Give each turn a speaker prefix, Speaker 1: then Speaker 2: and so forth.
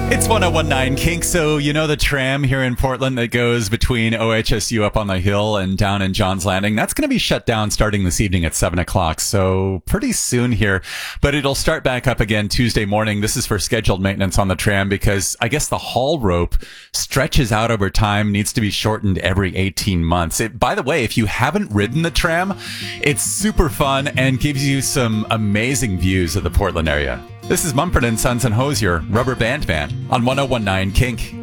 Speaker 1: It's 1019 Kink. So, you know, the tram here in Portland that goes between OHSU up on the hill and down in John's Landing, that's going to be shut down starting this evening at 7 o'clock. So pretty soon here, but it'll start back up again Tuesday morning. This is for scheduled maintenance on the tram because I guess the haul rope stretches out over time, needs to be shortened every 18 months. By the way, if you haven't ridden the tram, it's super fun and gives you some amazing views of the Portland area. This is Mumford & Sons and Hosier, Rubber Band Man, on 1019 Kink.